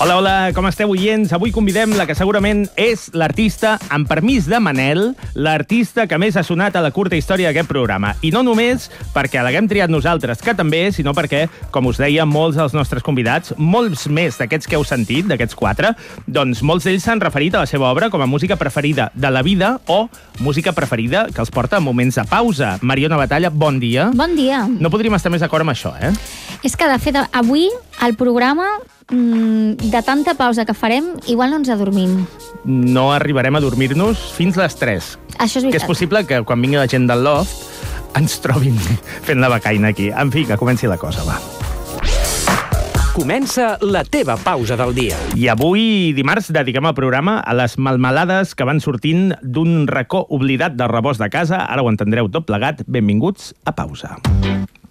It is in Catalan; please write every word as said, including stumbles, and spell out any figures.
Hola, hola, com esteu, oients? Avui convidem la que segurament és l'artista, amb permís de Manel, l'artista que més ha sonat a la curta història d'aquest programa. I no només perquè l'haguem triat nosaltres, que també, sinó perquè, com us deia, molts dels nostres convidats, molts més d'aquests que heu sentit, d'aquests quatre, doncs molts d'ells s'han referit a la seva obra com a música preferida de la vida o música preferida que els porta a moments de pausa. Mariona Batalla, bon dia. Bon dia. No podríem estar més d'acord amb això, eh? És que, de fet, avui el programa, de tanta pausa que farem, igual no ens adormim. No arribarem a dormir-nos fins les tres. Això és veritat. Que és possible que quan vingui la gent del loft ens trobin fent la becaina aquí. En fi, que comenci la cosa, va. Comença la teva pausa del dia. I avui, dimarts, dediquem el programa a les melmelades que van sortint d'un racó oblidat del rebost de casa. Ara ho entendreu tot plegat. Benvinguts a Pausa.